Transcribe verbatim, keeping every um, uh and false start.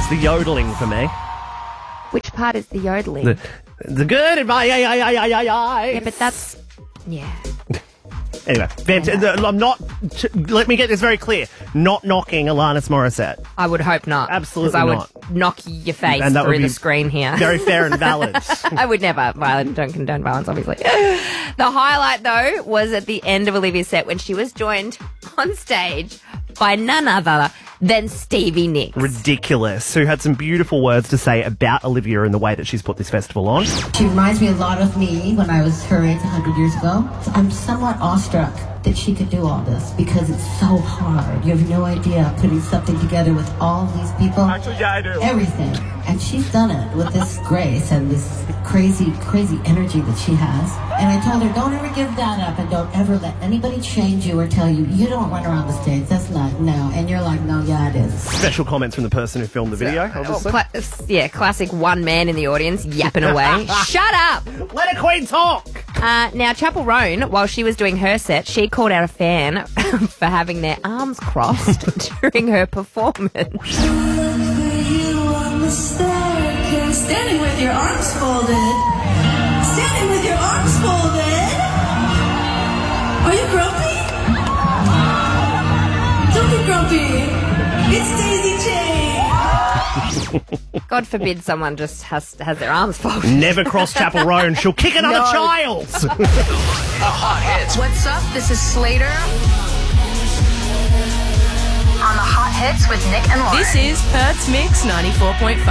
It's the yodeling for me. Which part is the yodeling? The, the good advice. Yeah, but that's... Yeah. Anyway, fant- I'm not... T- let me get this very clear. Not knocking Alanis Morissette. I would hope not. Absolutely Because I not. would knock your face And that would through be the screen here. Very fair and valid. I would never. Well, I don't condone violence, obviously. The highlight, though, was at the end of Olivia's set when she was joined on stage by none other than Stevie Nicks. Ridiculous. Who had some beautiful words to say about Olivia and the way that she's put this festival on. She reminds me a lot of me when I was her age one hundred years ago. So I'm somewhat awestruck that she could do all this because it's so hard. You have no idea putting something together with all these people. Actually, yeah, I do. Everything. And she's done it with this grace and this crazy, crazy energy that she has. And I told her, don't ever give that up and don't ever let anybody change you or tell you, you don't run around the stage. That's not, no. And you're like, no, yeah, it is. Special comments from the person who filmed the video, obviously. Well, cla- yeah, classic one man in the audience yapping away. Shut up! Let a queen talk! Uh, now, Chapel Roan, while she was doing her set, she called out a fan for having their arms crossed during her performance. Standing with your arms folded. Standing with your arms folded. Are you grumpy? Don't be grumpy. It's Daisy Chain. God forbid someone just has has their arms folded. Never cross Chapel Roan. She'll kick another No. child. The hot hits. What's up? This is Slater. On the Hot Hits with Nick and Lauren. This is Perth's Mix ninety-four point five.